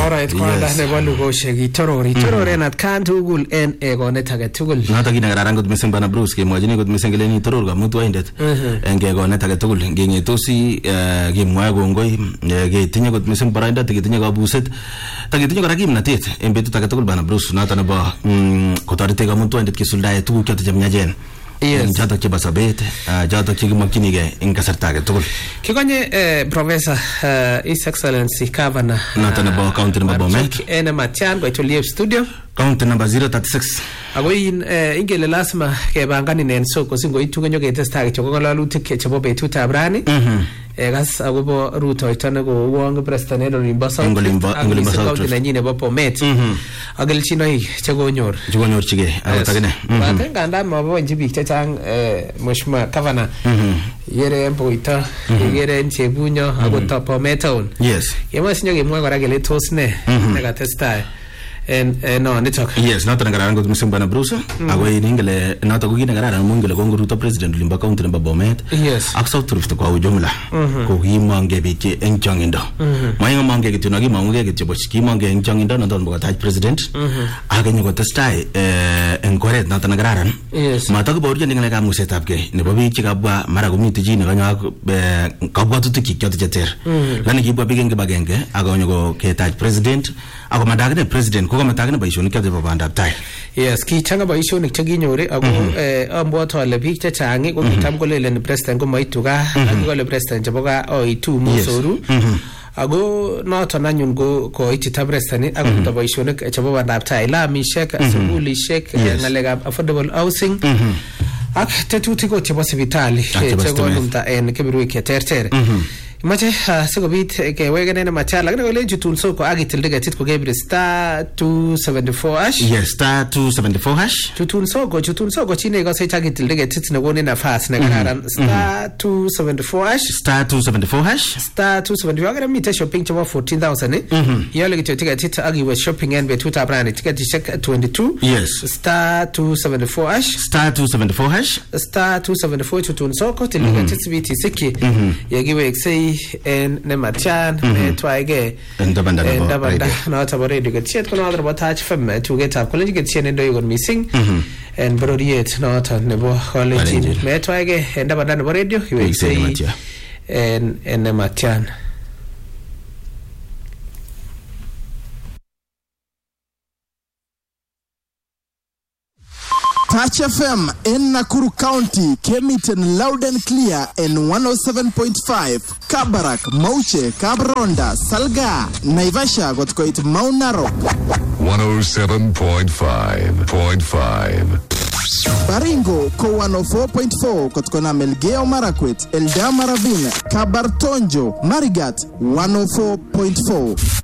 Alright, kwanda nebo lugoshek itororen atkan tugul en egonet age tugul. Noto kit nekararan kot mising bana Bruce kemwachini kot mising kelen itoror kamutwoindet en egonet age tugul ngengetosi kimwae kongoi ketinye kot mising boroindo ketinye kabuset taketinye kora kimnatet en betut age tugul bana Bruce noto nebo kotorete kamutwoindet kisuldae tuguk choto chemyachen. Yes. Joto chebo sobet, joto chekimokyinige en kasarta age tugul. Kikonye Professor His Excellency Governor noto nebo county nebo Bomet en Matian kwa Live Studio. County number 036. Ako ingele lazima kebanganin en soko singoitu kenyo ketestai kityo ngalalutik chebo betutab rani. Gas agobo rutoito ne ko wong president en Olimbo South. County nenyin nebo Bomet. Agelchinoik chekonyorchige akotagine. Baten nganda mabonji biik chechang Mheshimiwa Governor. Yere boito, yere Chebunyo akot Bomet town. Yes. Yema sinyo kemwa kora kele tos ne nekatestai. No nitok. Yes, noto ngararan kot mising bana Bruce ako ingele noto ko kit ngararan mungele konguruto president Olimbo County nebo Bomet. Yes. Ak South Rift kwa ujumla ko kimonge biik eng chongindo moingo monge kityo no kimonge kityo boch kimonge eng chongindo noto nebo taj president akenyo kotestai eng koret noto ngararan. Yes. Mata koborje ngale musetab ke nebo biik chekabwa mara komite chi ne kanyo kabwatutik choto cheter lani kibwa biik eng kibagenge akonyo ko ketaj president ako madagene president ko kamatagene boisionik chebo bandab tai. Yes, kichanga boisionik chekinyore ako ambwat ale biik chechang ko kitam kolelen president ko maitu ga ak kole president chebo ga oitu musoru. Ako noton anyun ko koitita president ak ko boisionik chebo bandab tai lamishek sugulishek ngalekab affordable housing ak tetutik ko chebo sipitali chekonumta en keberwek cheterter. Mache sikobit kewekenen Matian lakini kole jutun soko agitil ticket ko kebre star 274#. Yes, star 274#. Jutun soko chine ikose agitil ticket ne kone nafas ne kararan star 274#. Star 274#. Star 274 akere mite shopping chebo 14,000 yale kityo ticket agiwe shopping en betutab rani ticket ishek 22. Yes. Star 274#. Star 274#. Star 274 jutun soko til ticket biti siki yegiwe eksei en ne Matian twaige ndabanda no tabore de getchet kono adro batach fem tugetab college getchen ndo yugon missing en brodiet no ta nebo college me twaige ndabanda nebo radio iwe en ne Matian. Touch FM in Nakuru County came it in loud and clear in 107.5. Kabarak, Mauche, Kabronda, Salga, Naivasha got quite Mount Narok. 107.5. Baringo, Ko 104.4, Kotkona Melgeo Marakwet, Eldama Ravine, Kabartonjo, Marigat, 104.4.